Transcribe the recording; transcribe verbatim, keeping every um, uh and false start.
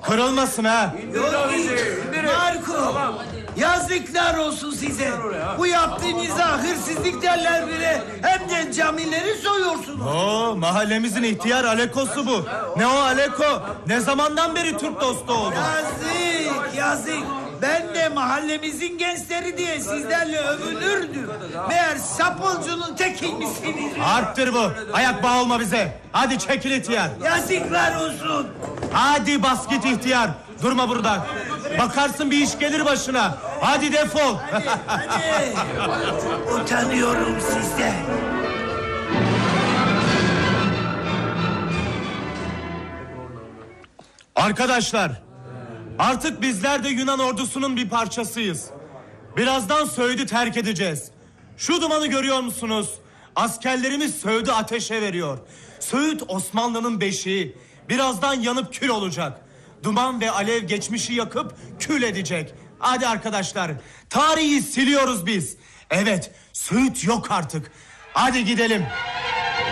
Kırılmasın ha. Yok hiç. Marco. Yazıklar olsun size. Bu yaptığınıza hırsızlık derler bile. Hem de camileri soyuyorsunuz. Oo, mahallemizin ihtiyar Aleko'su bu. Ne o Aleko? Ne zamandan beri Türk dostu oldu? Yazık, yazık. Ben de mahallemizin gençleri diye sizlerle övünürdüm. Meğer sapulcunun tekiymişsiniz. Harptir bu. Ayak bağı olma bize. Hadi çekil ihtiyar. Yazıklar olsun. Hadi bas git ihtiyar. Durma burada. Bakarsın bir iş gelir başına. Hadi defol. Hadi, hadi. Utanıyorum sizden. Arkadaşlar, artık bizler de Yunan ordusunun bir parçasıyız. Birazdan Söğüt'ü terk edeceğiz. Şu dumanı görüyor musunuz? Askerlerimiz Söğüt'ü ateşe veriyor. Söğüt Osmanlı'nın beşiği. Birazdan yanıp kül olacak. Duman ve alev geçmişi yakıp kül edecek. Hadi arkadaşlar, tarihi siliyoruz biz. Evet, Söğüt yok artık. Hadi gidelim.